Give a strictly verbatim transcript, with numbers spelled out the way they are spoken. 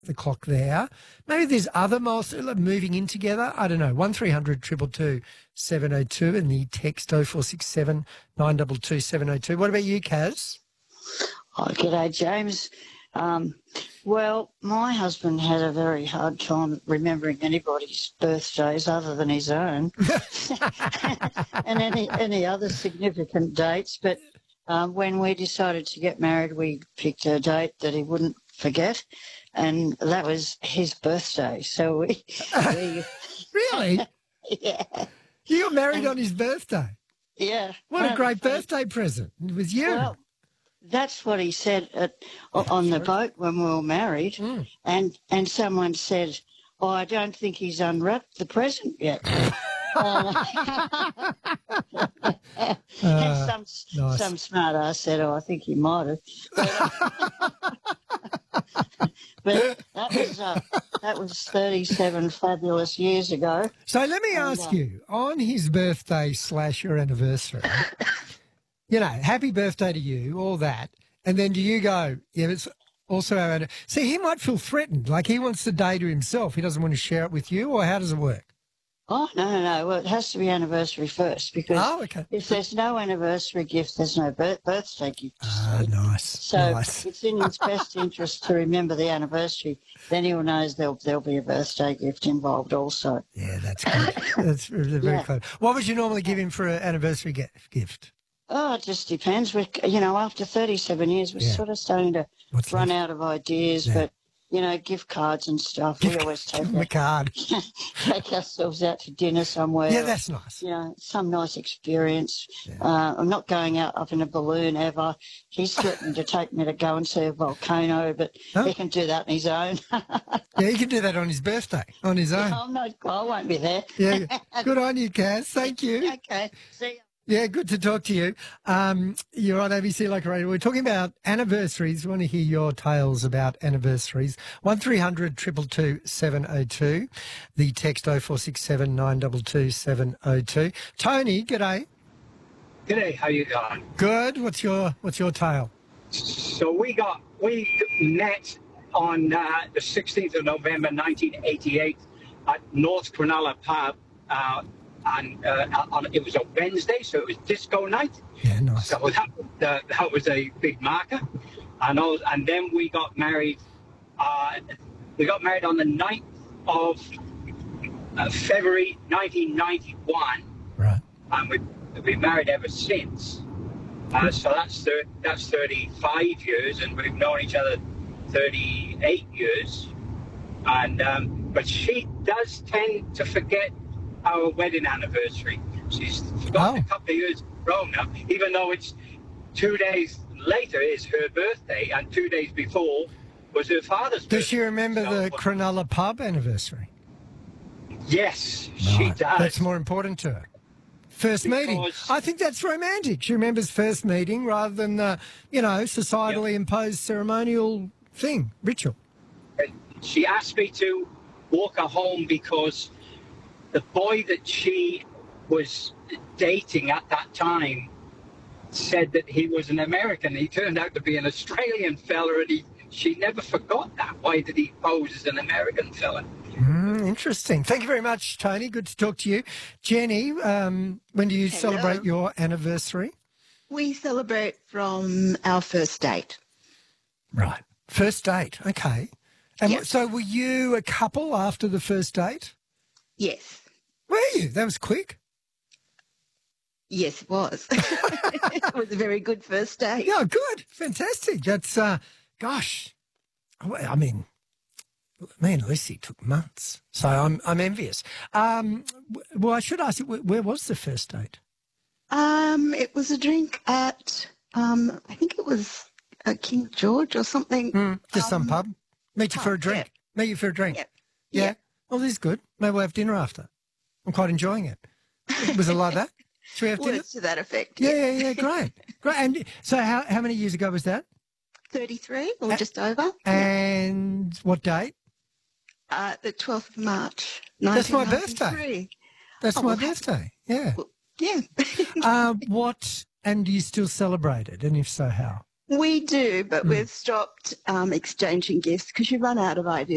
the clock there. Maybe there's other milestones moving in together. I don't know. one three hundred two two two seven oh two and the text oh four six seven nine two two seven oh two. What about you, Kaz? Oh, g'day, James. Um, well, my husband had a very hard time remembering anybody's birthdays other than his own and any, any other significant dates. But um, when we decided to get married, we picked a date that he wouldn't forget, and that was his birthday. So we... we Really? Yeah. You got married on his birthday? Yeah. What a great birthday present. It was you. Well, that's what he said at, on the boat when we were married, mm. and and someone said, "Oh, I don't think he's unwrapped the present yet." uh, uh, some nice. some smart ass said, "Oh, I think he might have." But, but that was uh, that was thirty-seven fabulous years ago. So let me ask and, uh, you: on his birthday slash your anniversary. You know, happy birthday to you, all that. And then do you go, yeah, it's also our anniversary. See, he might feel threatened, like he wants the day to himself. He doesn't want to share it with you, or how does it work? Oh, no, no, no. Well, it has to be anniversary first, because oh, okay. if there's no anniversary gift, there's no birth birthday gift. Ah, nice. So nice. It's in his best interest to remember the anniversary. Then he'll know there'll, there'll be a birthday gift involved also. Yeah, that's good. That's very yeah. clever. What would you normally give him for an anniversary gift? Oh, it just depends. We, you know, after thirty-seven years, we're yeah. sort of starting to What's run left? out of ideas. Yeah. But, you know, gift cards and stuff, gift we always take a card. take ourselves out to dinner somewhere. Yeah, that's nice. You know, some nice experience. Yeah. Uh, I'm not going out up in a balloon ever. He's threatened to take me to go and see a volcano, but oh. he can do that on his own. Yeah, he can do that on his birthday, on his own. I'm not, I won't be there. Yeah, good on you, Kaz. Thank you. Okay, see you. Yeah, good to talk to you. Um, you're on A B C Local Radio. We're talking about anniversaries. We want to hear your tales about anniversaries. one three hundred two two two seven oh two. The text oh four six seven nine two two seven oh two. Tony, g'day. G'day, how you going? Good. What's your What's your tale? So we got we met on uh, the sixteenth of November nineteen eighty-eight at North Cronulla Pub. Uh, And uh, on, it was a Wednesday, so it was disco night. Yeah, nice. So that, uh, that was a big marker. And, all, and then we got married. Uh, we got married on the ninth of uh, February nineteen ninety-one. Right. And we've, we've been married ever since. Uh, so that's thir- that's thirty-five years, and we've known each other thirty-eight years. And um, but she does tend to forget our wedding anniversary. She's got oh. a couple of years grown now, even though it's two days later is her birthday and two days before was her father's Does birthday. Does she remember so, the Cronulla Pub anniversary? Yes, right. she does. That's more important to her. First because meeting. I think that's romantic. She remembers first meeting rather than the, you know, societally yep. imposed ceremonial thing, ritual. She asked me to walk her home because the boy that she was dating at that time said that he was an American. He turned out to be an Australian fella, and he, she never forgot that. Why did he pose as an American fella? Mm, interesting. Thank you very much, Tony. Good to talk to you. Jenny, um, when do you Hello. celebrate your anniversary? We celebrate from our first date. Right. First date. Okay. And yep. so were you a couple after the first date? Yes. Were you? That was quick. Yes, it was. It was a very good first date. Yeah, good. Fantastic. That's, uh, gosh, I mean, me and Lucy took months, so I'm I'm envious. Um, well, I should ask you, where was the first date? Um, it was a drink at, um, I think it was uh, King George or something. Mm, just um, some pub. Meet you pub, for a drink. Yeah. Meet you for a drink. Yep. Yeah. Yep. Well, this is good. Maybe we'll have dinner after. I'm quite enjoying it. Was it like that? Should we have dinner? Words to that effect. Yeah, yeah, yeah. Great. Great. And so how, how many years ago was that? thirty-three or a- just over. And yeah. What date? Uh, the twelfth of March, That's my birthday. That's oh, my well, birthday. Yeah. Well, yeah. uh, what, and do you still celebrate it? And if so, how? We do, but mm. we've stopped um, exchanging gifts because you run out of ideas.